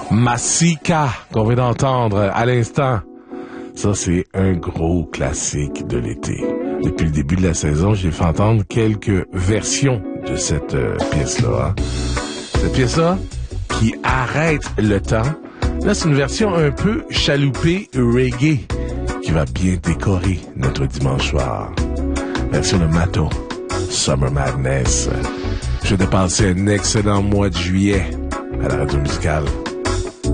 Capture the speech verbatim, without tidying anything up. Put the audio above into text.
Masika, qu'on vient d'entendre à l'instant. Ça, c'est un gros classique de l'été. Depuis le début de la saison, j'ai fait entendre quelques versions de cette euh, pièce-là. Hein. Cette pièce-là qui arrête le temps. Là, c'est une version un peu chaloupée reggae qui va bien décorer notre dimanche soir. Version de Mato, Summer Madness. Je vais te passer un excellent mois de juillet à la radio musicale.